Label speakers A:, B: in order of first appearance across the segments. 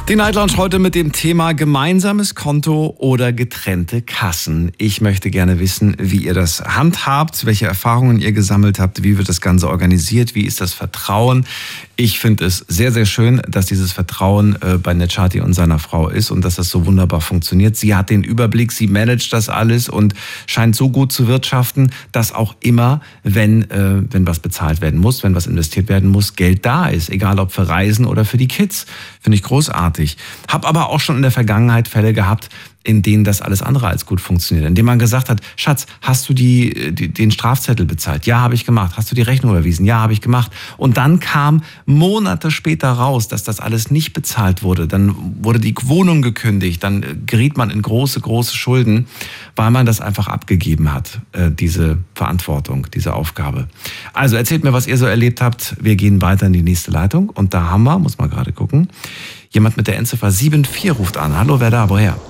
A: Die Night Lounge heute mit dem Thema gemeinsames Konto oder getrennte Kassen. Ich möchte gerne wissen, wie ihr das handhabt, welche Erfahrungen ihr gesammelt habt, wie wird das Ganze organisiert, wie ist das Vertrauen. Ich finde es sehr, sehr schön, dass dieses Vertrauen bei Necati und seiner Frau ist und dass das so wunderbar funktioniert. Sie hat den Überblick, sie managt das alles und scheint so gut zu wirtschaften, dass auch immer, wenn was bezahlt werden muss, wenn was investiert werden muss, Geld da ist. Egal ob für Reisen oder für die Kids. Finde ich großartig. Hab aber auch schon in der Vergangenheit Fälle gehabt, in denen das alles andere als gut funktioniert. Indem man gesagt hat, Schatz, hast du den Strafzettel bezahlt? Ja, habe ich gemacht. Hast du die Rechnung überwiesen? Ja, habe ich gemacht. Und dann kam Monate später raus, dass das alles nicht bezahlt wurde. Dann wurde die Wohnung gekündigt. Dann geriet man in große, große Schulden, weil man das einfach abgegeben hat, diese Verantwortung, diese Aufgabe. Also erzählt mir, was ihr so erlebt habt. Wir gehen weiter in die nächste Leitung. Und da haben wir, muss man gerade gucken, jemand mit der Endziffer 74 ruft an. Hallo, wer da? Woher?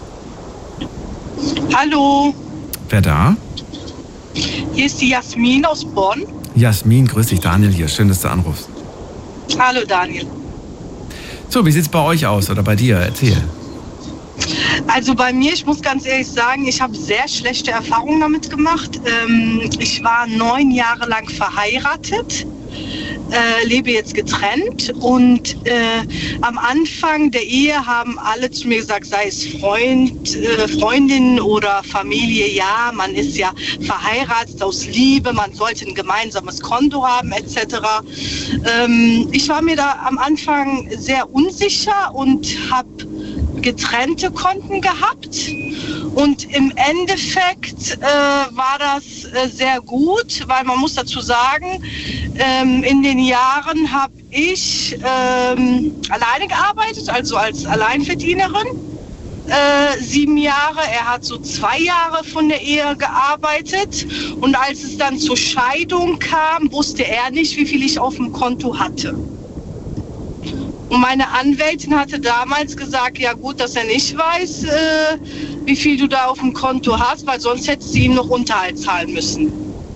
B: Hallo.
A: Wer da?
B: Hier ist die Jasmin aus Bonn.
A: Jasmin, grüß dich, Daniel hier. Schön, dass du anrufst.
B: Hallo Daniel.
A: So, wie sieht's bei euch aus oder bei dir? Erzähl.
B: Also bei mir, ich muss ganz ehrlich sagen, ich habe sehr schlechte Erfahrungen damit gemacht. Ich war 9 Jahre lang verheiratet, lebe jetzt getrennt und am Anfang der Ehe haben alle zu mir gesagt, sei es Freundin oder Familie, ja, man ist ja verheiratet aus Liebe, man sollte ein gemeinsames Konto haben etc. Ich war mir da am Anfang sehr unsicher und habe getrennte Konten gehabt und im Endeffekt war das sehr gut, weil man muss dazu sagen, in den Jahren habe ich alleine gearbeitet, also als Alleinverdienerin. 7 Jahre, er hat so 2 Jahre von der Ehe gearbeitet und als es dann zur Scheidung kam, wusste er nicht, wie viel ich auf dem Konto hatte. Und meine Anwältin hatte damals gesagt, ja gut, dass er nicht weiß, wie viel du da auf dem Konto hast, weil sonst hättest du ihm noch Unterhalt zahlen müssen.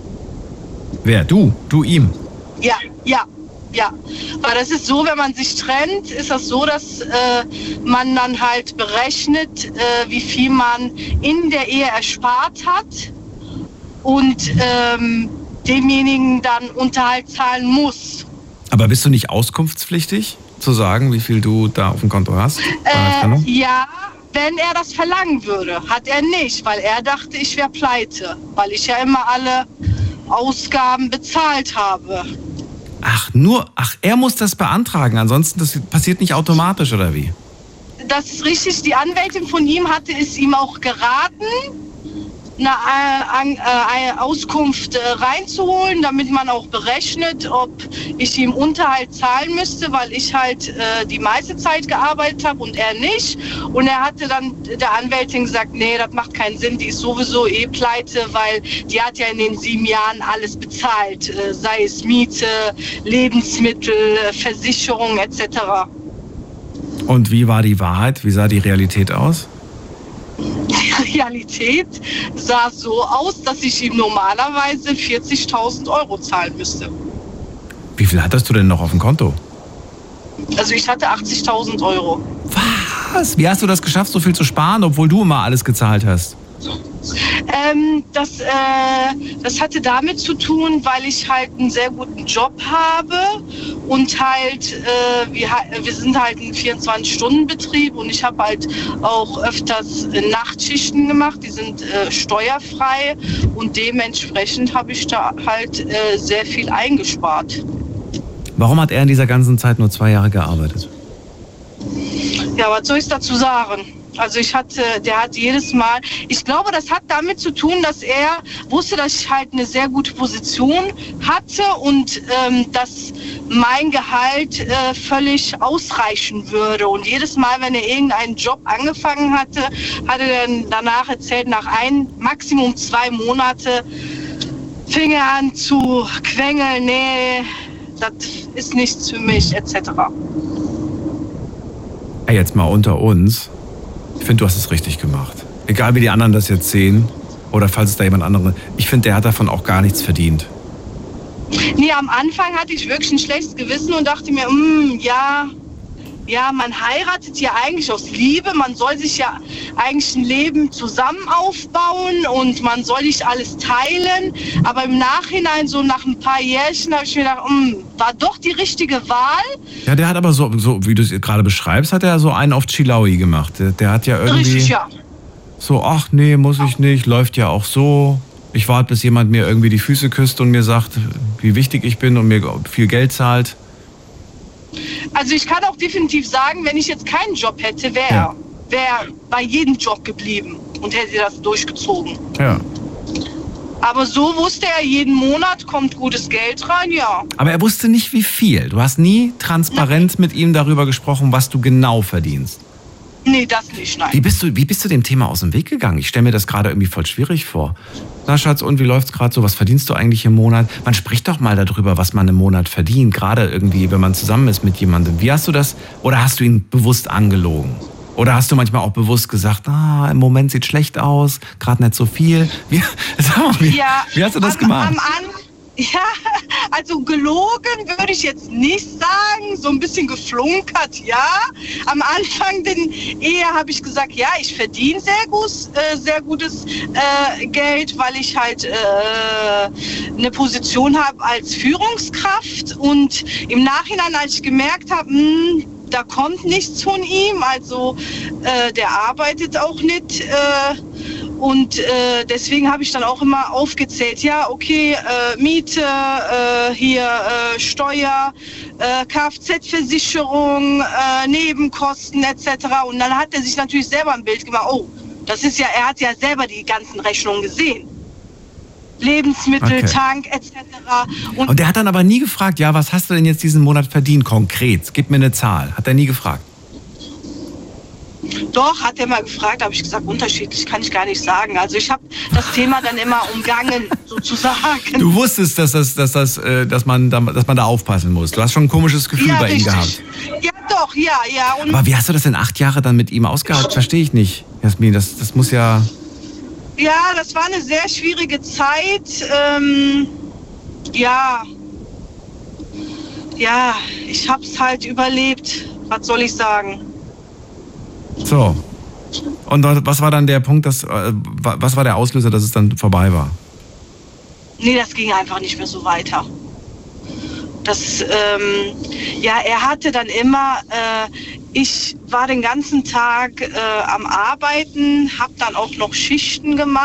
A: Wer? Du? Du ihm?
B: Ja. Weil das ist so, wenn man sich trennt, ist das so, dass man dann halt berechnet, wie viel man in der Ehe erspart hat und demjenigen dann Unterhalt zahlen muss.
A: Aber bist du nicht auskunftspflichtig, zu sagen, wie viel du da auf dem Konto hast?
B: Ja, wenn er das verlangen würde. Hat er nicht, weil er dachte, ich wäre pleite, weil ich ja immer alle Ausgaben bezahlt habe.
A: Ach, er muss das beantragen, ansonsten das passiert nicht automatisch, oder wie?
B: Das ist richtig, die Anwältin von ihm hatte es ihm auch geraten, eine Auskunft reinzuholen, damit man auch berechnet, ob ich ihm Unterhalt zahlen müsste, weil ich halt die meiste Zeit gearbeitet habe und er nicht. Und er hatte dann der Anwältin gesagt, nee, das macht keinen Sinn, die ist sowieso pleite, weil die hat ja in den 7 Jahren alles bezahlt, sei es Miete, Lebensmittel, Versicherung etc.
A: Und wie war die Wahrheit? Wie sah die Realität aus?
B: Die Realität sah so aus, dass ich ihm normalerweise 40.000 Euro zahlen müsste.
A: Wie viel hattest du denn noch auf dem Konto?
B: Also ich hatte 80.000 Euro.
A: Was? Wie hast du das geschafft, so viel zu sparen, obwohl du immer alles gezahlt hast?
B: Das hatte damit zu tun, weil ich halt einen sehr guten Job habe und halt, wir sind halt ein 24-Stunden-Betrieb und ich habe halt auch öfters Nachtschichten gemacht, die sind steuerfrei und dementsprechend habe ich da halt sehr viel eingespart.
A: Warum hat er in dieser ganzen Zeit nur 2 Jahre gearbeitet?
B: Ja, was soll ich dazu sagen? Also der hat jedes Mal, ich glaube, das hat damit zu tun, dass er wusste, dass ich halt eine sehr gute Position hatte und dass mein Gehalt völlig ausreichen würde. Und jedes Mal, wenn er irgendeinen Job angefangen hatte, hat er dann danach erzählt, nach Maximum 2 Monate fing er an zu quengeln, nee, das ist nichts für mich, etc.
A: Jetzt mal unter uns. Ich finde, du hast es richtig gemacht. Egal wie die anderen das jetzt sehen oder falls es da jemand anderen... Ich finde, der hat davon auch gar nichts verdient.
B: Nee, am Anfang hatte ich wirklich ein schlechtes Gewissen und dachte mir, ja, Ja, man heiratet ja eigentlich aus Liebe. Man soll sich ja eigentlich ein Leben zusammen aufbauen und man soll nicht alles teilen. Aber im Nachhinein, so nach ein paar Jährchen, habe ich mir gedacht, war doch die richtige Wahl.
A: Ja, der hat aber so wie du es gerade beschreibst, hat er so einen auf Chilaui gemacht. Der hat ja irgendwie
B: Richtig, ja.
A: so, ach nee, muss ich nicht, läuft ja auch so. Ich warte, bis jemand mir irgendwie die Füße küsst und mir sagt, wie wichtig ich bin und mir viel Geld zahlt.
B: Also ich kann auch definitiv sagen, wenn ich jetzt keinen Job hätte, wäre bei jedem Job geblieben und hätte das durchgezogen.
A: Ja.
B: Aber so wusste er, jeden Monat kommt gutes Geld rein, ja.
A: Aber er wusste nicht, wie viel. Du hast nie transparent mit ihm darüber gesprochen, was du genau verdienst.
B: Nee, das nicht, nein.
A: Wie bist du dem Thema aus dem Weg gegangen? Ich stelle mir das gerade irgendwie voll schwierig vor. Na Schatz, und wie läuft's gerade so? Was verdienst du eigentlich im Monat? Man spricht doch mal darüber, was man im Monat verdient, gerade irgendwie, wenn man zusammen ist mit jemandem. Wie hast du das, oder hast du ihn bewusst angelogen? Oder hast du manchmal auch bewusst gesagt, im Moment sieht schlecht aus, gerade nicht so viel? Wie hast du das gemacht?
B: Ja, also gelogen würde ich jetzt nicht sagen, so ein bisschen geflunkert, ja. Am Anfang der Ehe habe ich gesagt, ja, ich verdiene sehr gutes Geld, weil ich halt eine Position habe als Führungskraft. Und im Nachhinein, als ich gemerkt habe, da kommt nichts von ihm, also der arbeitet auch nicht. Und deswegen habe ich dann auch immer aufgezählt, ja, okay, Miete, Steuer, Kfz-Versicherung, Nebenkosten etc. Und dann hat er sich natürlich selber ein Bild gemacht, er hat ja selber die ganzen Rechnungen gesehen. Lebensmittel, okay. Tank etc.
A: Und der hat dann aber nie gefragt, ja, was hast du denn jetzt diesen Monat verdient konkret? Gib mir eine Zahl. Hat er nie gefragt?
B: Doch, hat er mal gefragt, habe ich gesagt, unterschiedlich kann ich gar nicht sagen. Also ich habe das Thema dann immer umgangen, sozusagen.
A: Du wusstest, dass man da aufpassen muss. Du hast schon ein komisches Gefühl bei ihm gehabt.
B: Ja, doch, ja. Und
A: aber wie hast du das denn 8 Jahre dann mit ihm ausgehalten? Verstehe ich nicht, Jasmin. Das muss ja...
B: Ja, das war eine sehr schwierige Zeit. Ja, ich hab's halt überlebt. Was soll ich sagen?
A: So. Und was war dann der Punkt, was war der Auslöser, dass es dann vorbei war?
B: Nee, das ging einfach nicht mehr so weiter. Er hatte dann immer, ich war den ganzen Tag am Arbeiten, habe dann auch noch Schichten gemacht.